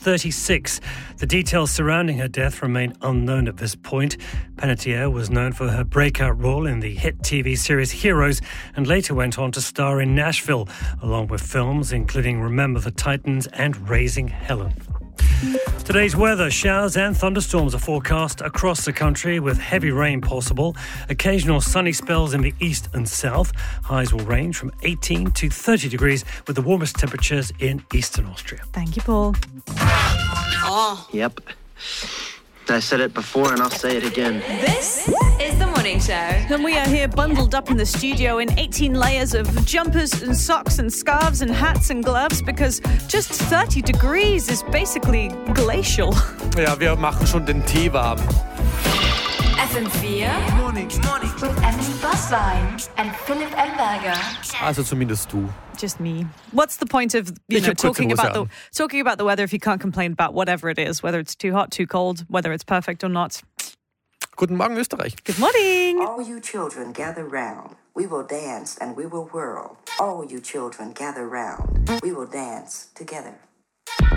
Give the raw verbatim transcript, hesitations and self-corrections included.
thirty-six. The details surrounding her death remain unknown at this point. Panettiere was known for her breakout role in the hit T V series Heroes and later went on to star in Nashville, along with films including Remember the Titans and Raising Helen. Today's weather, showers and thunderstorms are forecast across the country with heavy rain possible. Occasional sunny spells in the east and south. Highs will range from eighteen to thirty degrees with the warmest temperatures in eastern Austria. Thank you, Paul. Oh. Yep. I said it before and I'll say it again. This is The Morning Show. And we are here bundled up in the studio in eighteen layers of jumpers and socks and scarves and hats and gloves because just thirty degrees is basically glacial. Ja, wir machen schon den Tee warm. F M four Morning. Morning. with Emily Buswein and Philipp Elberger. Also zumindest du. Just me. What's the point of you Ich know hab kurze talking Hose about the an. talking about the weather if you can't complain about whatever it is, whether it's too hot, too cold, whether it's perfect or not? Guten Morgen, Österreich. Good morning. All you children gather round. We will dance and we will whirl. All you children gather round. We will dance together.